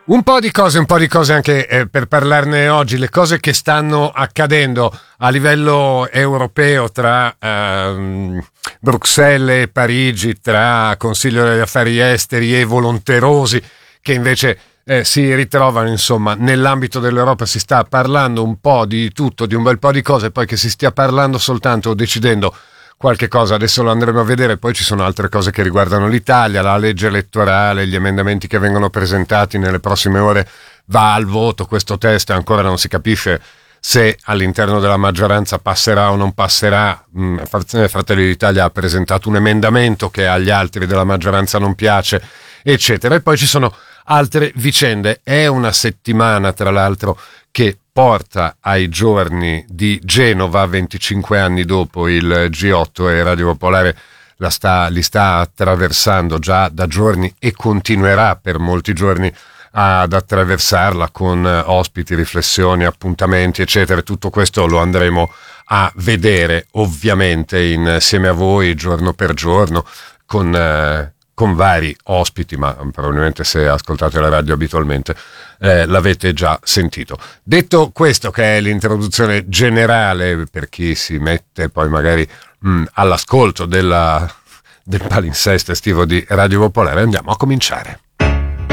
Un po' di cose anche per parlarne oggi, le cose che stanno accadendo a livello europeo tra Bruxelles e Parigi, tra Consiglio degli Affari Esteri e volonterosi che invece si ritrovano, insomma, nell'ambito dell'Europa. Si sta parlando un po' di tutto, di un bel po' di cose, poi che si stia parlando soltanto o decidendo qualche cosa, adesso lo andremo a vedere. Poi ci sono altre cose che riguardano l'Italia, la legge elettorale, gli emendamenti che vengono presentati nelle prossime ore, va al voto questo testo, ancora non si capisce se all'interno della maggioranza passerà o non passerà. Fratelli d'Italia ha presentato un emendamento che agli altri della maggioranza non piace, eccetera. E poi ci sono altre vicende. È una settimana, tra l'altro, che porta ai giorni di Genova, 25 anni dopo il G8, e Radio Popolare li sta attraversando già da giorni e continuerà per molti giorni ad attraversarla con ospiti, riflessioni, appuntamenti, eccetera. Tutto questo lo andremo a vedere ovviamente insieme a voi giorno per giorno con vari ospiti, ma probabilmente se ascoltate la radio abitualmente l'avete già sentito. Detto questo, che è l'introduzione generale per chi si mette poi magari all'ascolto del palinsesto estivo di Radio Popolare, andiamo a cominciare.